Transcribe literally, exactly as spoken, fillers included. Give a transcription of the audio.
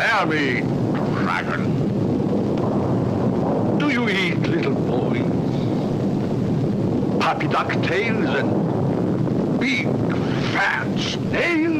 Spare me, dragon. Do you eat little boys? Puppy duck tails and big fat snails?